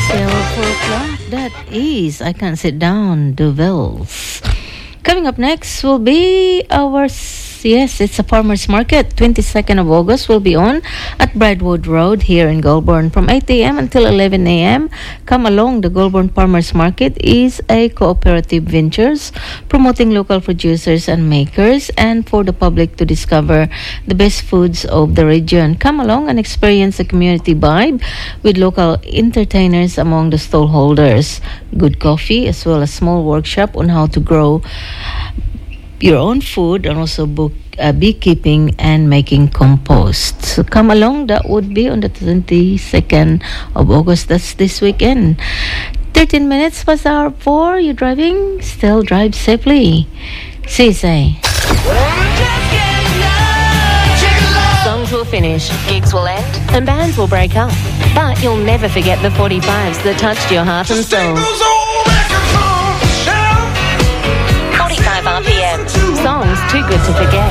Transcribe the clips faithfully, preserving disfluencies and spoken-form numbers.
Till four o'clock, that is I Can't Sit Down, Duvels. Coming up next will be our, yes, it's a farmer's market. twenty-second of August will be on at Brightwood Road here in Goulburn from eight a.m. until eleven a.m. Come along. The Goulburn Farmers Market is a cooperative ventures promoting local producers and makers and for the public to discover the best foods of the region. Come along and experience the community vibe with local entertainers among the stallholders. Good coffee as well as small workshop on how to grow your own food and also book uh, beekeeping and making compost. So come along. That would be on the twenty-second of August. That's this weekend. thirteen minutes past hour four. You're driving? Still drive safely. C S A. Songs will finish, gigs will end, and bands will break up. But you'll never forget the forty-fives that touched your heart and soul. forty-five R P M. Songs too good to forget.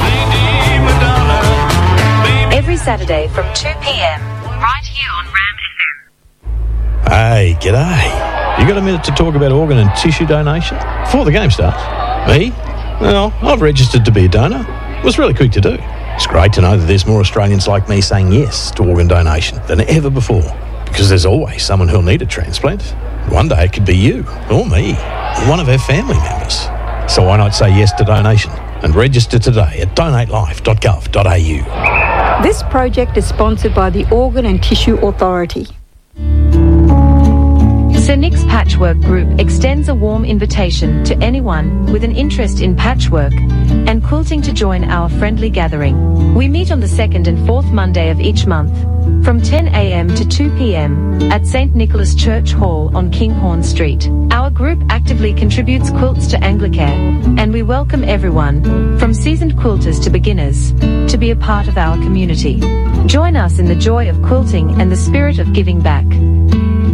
Every Saturday from two p.m. right here on Ram F M. Hey, g'day. You got a minute to talk about organ and tissue donation? Before the game starts. Me? Well, I've registered to be a donor. It was really quick to do. It's great to know that there's more Australians like me saying yes to organ donation than ever before. Because there's always someone who'll need a transplant. One day it could be you, or me, or one of our family members. So why not say yes to donation and register today at donate life dot gov dot a u. This project is sponsored by the Organ and Tissue Authority. Sir Nick's Patchwork Group extends a warm invitation to anyone with an interest in patchwork and quilting to join our friendly gathering. We meet on the second and fourth Monday of each month from ten a.m. to two p.m. at Saint Nicholas Church Hall on Kinghorn Street. Our group actively contributes quilts to Anglicare, and we welcome everyone, from seasoned quilters to beginners, to be a part of our community. Join us in the joy of quilting and the spirit of giving back.